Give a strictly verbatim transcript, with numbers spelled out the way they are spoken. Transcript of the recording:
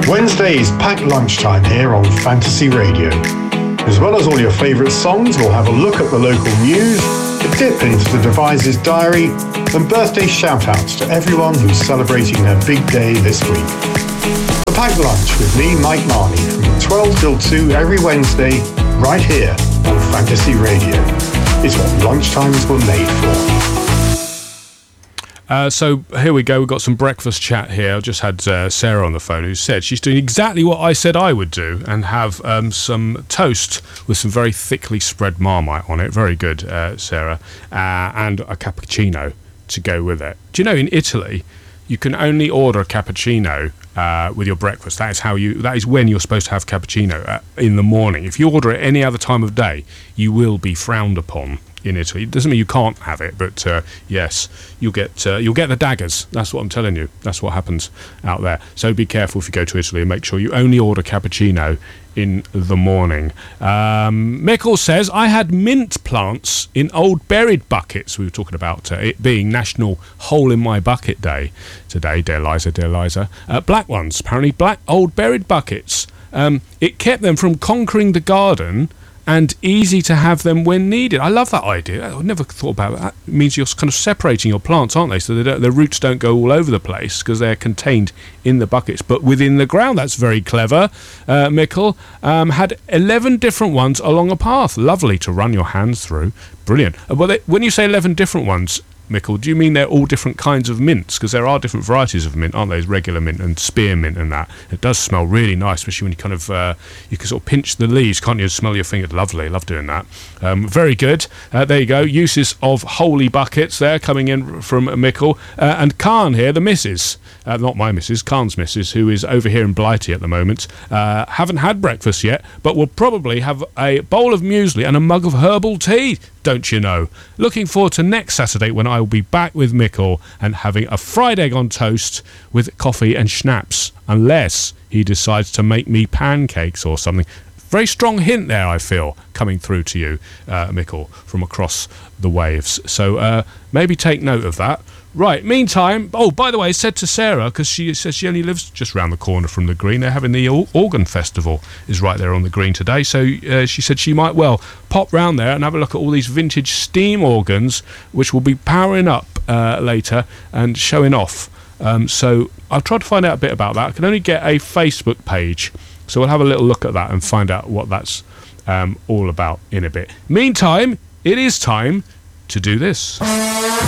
Wednesdays, packed lunchtime here on Fantasy Radio. As well as all your favourite songs, we'll have a look at the local news, a dip into the Devises diary, and birthday shout-outs to everyone who's celebrating their big day this week. A packed lunch with me, Mike Marney, from twelve till two every Wednesday, right here on Fantasy Radio. It's what lunchtimes were made for. Uh, so here we go, we've got some breakfast chat here. I just had uh, Sarah on the phone who said she's doing exactly what I said I would do and have um, some toast with some very thickly spread Marmite on it. Very good, uh, Sarah. Uh, and a cappuccino to go with it. Do you know, in Italy, you can only order a cappuccino uh, with your breakfast. That is how you. That is when you're supposed to have cappuccino, uh, in the morning. If you order it any other time of day, you will be frowned upon in Italy. It doesn't mean you can't have it, but uh, yes, you'll get uh, you'll get the daggers. That's what I'm telling you. That's what happens out there. So be careful if you go to Italy and make sure you only order cappuccino in the morning. Um, Mickle says, I had mint plants in old buried buckets. We were talking about uh, it being National Hole in My Bucket Day today, dear Liza, dear Liza. Uh, black ones, apparently black old buried buckets. Um, it kept them from conquering the garden and easy to have them when needed. I love that idea. I never thought about that. It means you're kind of separating your plants, aren't they? So they don't, their roots don't go all over the place because they're contained in the buckets, but within the ground. That's very clever. Uh, Mickle um, had eleven different ones along a path. Lovely to run your hands through. Brilliant. Uh, well, they, when you say eleven different ones, Mickle, do you mean they're all different kinds of mints? Because there are different varieties of mint, aren't there? There's regular mint and spearmint and that. It does smell really nice, especially when you kind of, uh, you can sort of pinch the leaves, can't you? Smell your fingers. Lovely. Love doing that. Um, very good. Uh, there you go. Uses of holy buckets there coming in from Mickle. Uh, and Khan here, the missus, uh, not my missus, Khan's missus, who is over here in Blighty at the moment, uh, haven't had breakfast yet, but will probably have a bowl of muesli and a mug of herbal tea, don't you know? Looking forward to next Saturday when I will be back with Mickle and having a fried egg on toast with coffee and schnapps, unless he decides to make me pancakes or something. Very strong hint there, I feel, coming through to you, uh, Mickle, from across the waves. So uh, maybe take note of that. Right, meantime, oh, by the way, I said to Sarah, because she says she only lives just round the corner from the Green, they're having the Organ Festival is right there on the Green today, so uh, she said she might well pop round there and have a look at all these vintage steam organs, which will be powering up uh, later and showing off. Um, so I'll try to find out a bit about that. I can only get a Facebook page, so we'll have a little look at that and find out what that's um, all about in a bit. Meantime, it is time to do this.